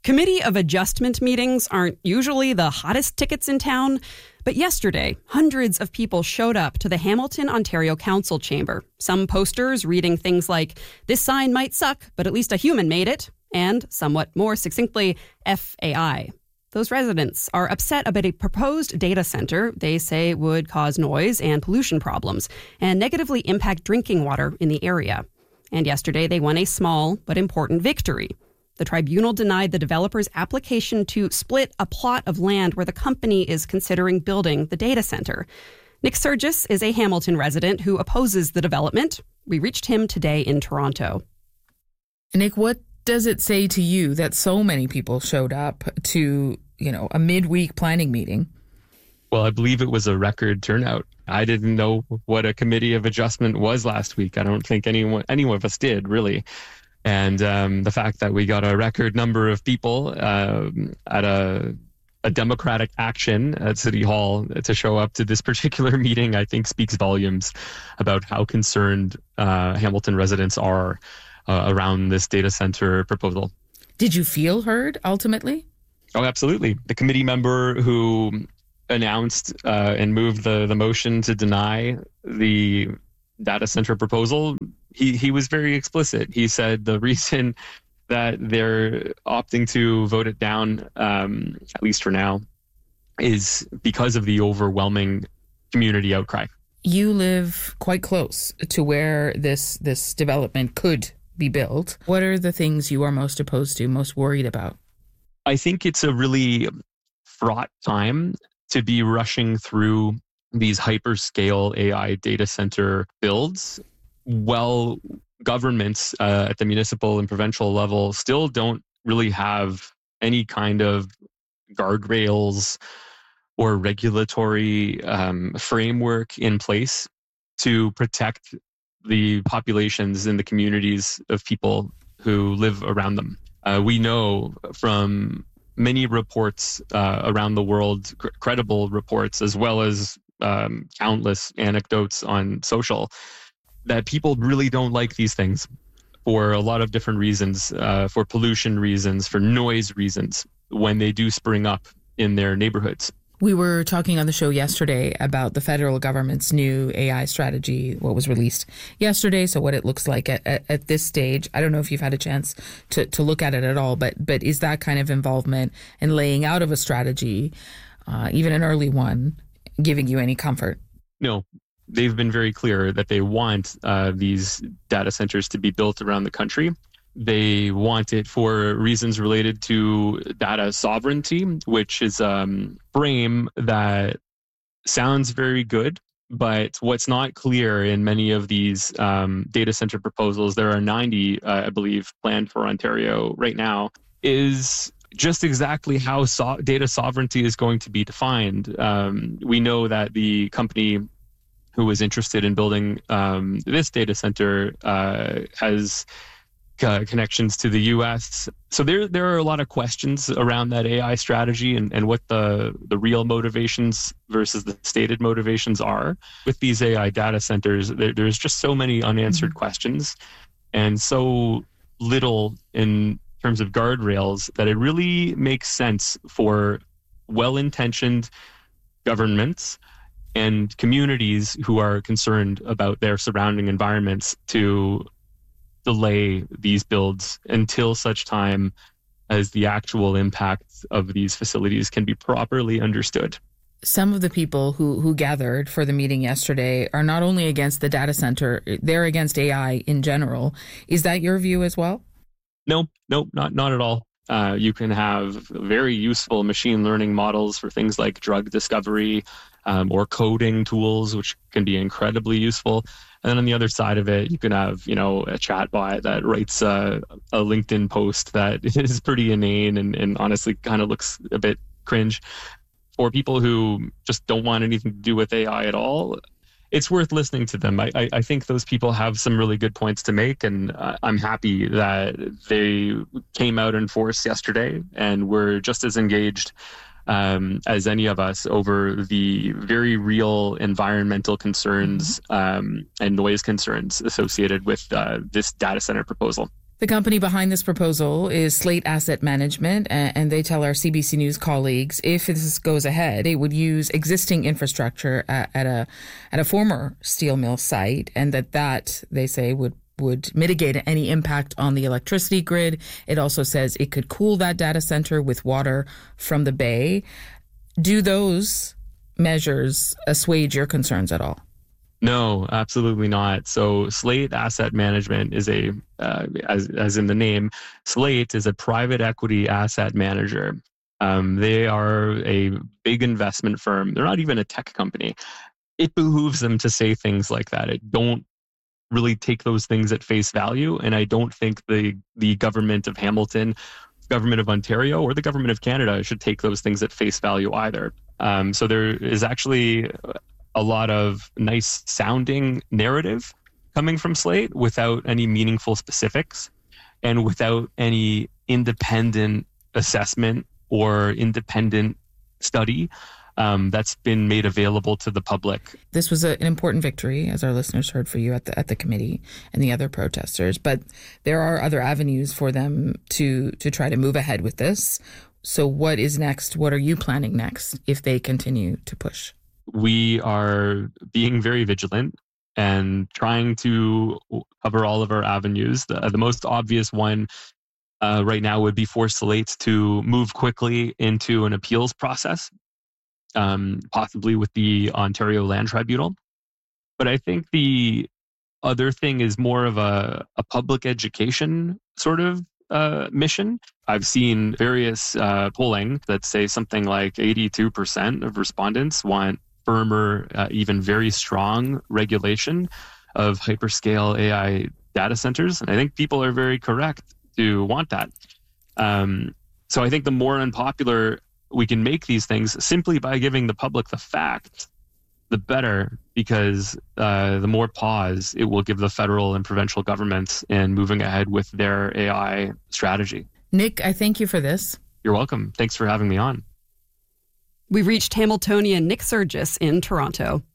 Committee of Adjustment meetings aren't usually the hottest tickets in town, but yesterday, hundreds of people showed up to the Hamilton, Ontario Council chamber. Some posters reading things like, "This sign might suck, but at least a human made it," and somewhat more succinctly, FAI. Those residents are upset about a proposed data center they say would cause noise and pollution problems and negatively impact drinking water in the area. And yesterday, they won a small but important victory. The tribunal denied the developer's application to split a plot of land where the company is considering building the data center. Nick Surgis is a Hamilton resident who opposes the development. We reached him today in Toronto. Nick, what does it say to you that so many people showed up to, a midweek planning meeting? Well, I believe it was a record turnout. I didn't know what a committee of adjustment was last week. I don't think any of us did, really. And the fact that we got a record number of people at a democratic action at City Hall to show up to this particular meeting, I think speaks volumes about how concerned Hamilton residents are around this data center proposal. Did you feel heard ultimately? Oh, absolutely. The committee member who announced and moved the motion to deny the data center proposal, he was very explicit. He said the reason that they're opting to vote it down, at least for now, is because of the overwhelming community outcry. You live quite close to where this development could be built. What are the things you are most opposed to, most worried about? I think it's a really fraught time to be rushing through these hyperscale AI data center builds. Well, governments at the municipal and provincial level still don't really have any kind of guardrails or regulatory framework in place to protect the populations and the communities of people who live around them. We know from many reports around the world, credible reports, as well as countless anecdotes on social, that people really don't like these things for a lot of different reasons, for pollution reasons, for noise reasons, when they do spring up in their neighborhoods. We were talking on the show yesterday about the federal government's new AI strategy, what was released yesterday, so what it looks like at this stage. I don't know if you've had a chance to look at it at all, but is that kind of involvement and laying out of a strategy, even an early one, giving you any comfort? No, they've been very clear that they want these data centers to be built around the country. They want it for reasons related to data sovereignty, which is a frame that sounds very good. But what's not clear in many of these data center proposals, there are 90, I believe, planned for Ontario right now, is just exactly how data sovereignty is going to be defined. We know that the company who was interested in building this data center has connections to the U.S. So there are a lot of questions around that AI strategy and what the real motivations versus the stated motivations are. With these AI data centers, there's just so many unanswered questions and so little in terms of guardrails that it really makes sense for well-intentioned governments and communities who are concerned about their surrounding environments to delay these builds until such time as the actual impact of these facilities can be properly understood. Some of the people who gathered for the meeting yesterday are not only against the data center, they're against AI in general. Is that your view as well? No, not at all. You can have very useful machine learning models for things like drug discovery or coding tools, which can be incredibly useful. And then on the other side of it, you can have, a chat bot that writes a LinkedIn post that is pretty inane and honestly kind of looks a bit cringe. For people who just don't want anything to do with AI at all, it's worth listening to them. I think those people have some really good points to make, and I'm happy that they came out in force yesterday and were just as engaged as any of us over the very real environmental concerns and noise concerns associated with this data center proposal. The company behind this proposal is Slate Asset Management, and they tell our CBC News colleagues if this goes ahead, it would use existing infrastructure at a former steel mill site, and that they say would mitigate any impact on the electricity grid. It also says it could cool that data center with water from the bay. Do those measures assuage your concerns at all? No, absolutely not. So Slate Asset Management is as in the name, Slate is a private equity asset manager. They are a big investment firm. They're not even a tech company. It behooves them to say things like that. Don't really take those things at face value. And I don't think the government of Hamilton, government of Ontario, or the government of Canada should take those things at face value either. So there is actually a lot of nice sounding narrative coming from Slate without any meaningful specifics and without any independent assessment or independent study that's been made available to the public. This was an important victory, as our listeners heard, for you at the committee and the other protesters. But there are other avenues for them to try to move ahead with this. So what is next? What are you planning next if they continue to push? We are being very vigilant and trying to cover all of our avenues. The most obvious one right now would be for Slate to move quickly into an appeals process, possibly with the Ontario Land Tribunal. But I think the other thing is more of a public education sort of mission. I've seen various polling that say something like 82% of respondents want firmer, even very strong regulation of hyperscale AI data centers. And I think people are very correct to want that. So I think the more unpopular we can make these things simply by giving the public the facts, the better, because the more pause it will give the federal and provincial governments in moving ahead with their AI strategy. Nick, I thank you for this. You're welcome. Thanks for having me on. We reached Hamiltonian Nick Surgis in Toronto.